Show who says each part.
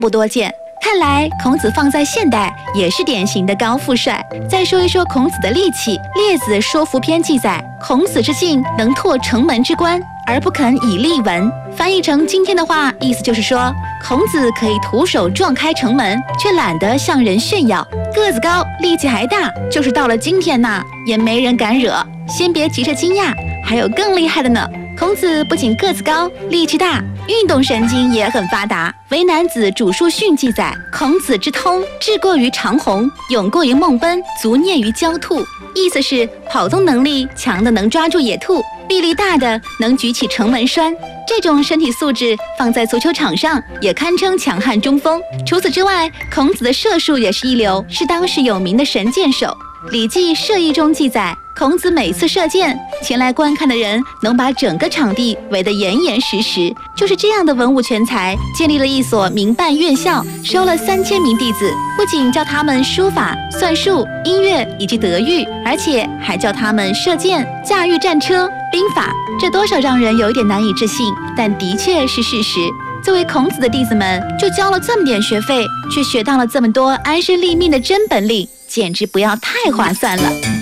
Speaker 1: 不多见。看来孔子放在现代也是典型的高富帅。再说一说孔子的力气，《列子·说服篇》记载，孔子之劲能拓城门之关，而不肯以力闻。翻译成今天的话，意思就是说，孔子可以徒手撞开城门，却懒得向人炫耀，个子高，力气还大。就是到了今天呐，也没人敢惹。先别急着惊讶，还有更厉害的呢。孔子不仅个子高，力气大，运动神经也很发达。《为男子主述训》记载，孔子之通，志过于长虹，勇过于孟奔，足蹑于焦兔。意思是跑动能力强的能抓住野兔，臂力大的能举起城门栓。这种身体素质放在足球场上也堪称强悍中锋。除此之外，孔子的射术也是一流，是当时有名的神箭手。《礼记·射艺》中记载，孔子每次射箭，前来观看的人能把整个场地围得严严实实。就是这样的文武全才，建立了一所民办院校，收了3000名弟子，不仅教他们书法、算术、音乐以及德育，而且还教他们射箭、驾驭战车、兵法。这多少让人有一点难以置信，但的确是事实。作为孔子的弟子们，就交了这么点学费，却学到了这么多安身立命的真本领，简直不要太划算了。